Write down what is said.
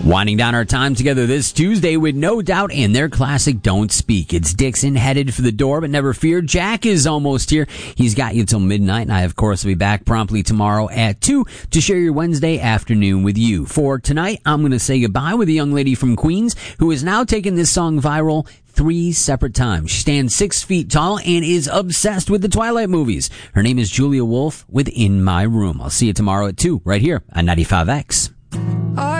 Winding down our time together this Tuesday with No Doubt and their classic Don't Speak. It's Dixon headed for the door, but never fear, Jack is almost here. He's got you till midnight, and I, of course, will be back promptly tomorrow at 2 to share your Wednesday afternoon with you. For tonight, I'm going to say goodbye with a young lady from Queens who has now taken this song viral 3 separate times. She stands 6 feet tall and is obsessed with the Twilight movies. Her name is Julia Wolf with In My Room. I'll see you tomorrow at 2 right here on 95X.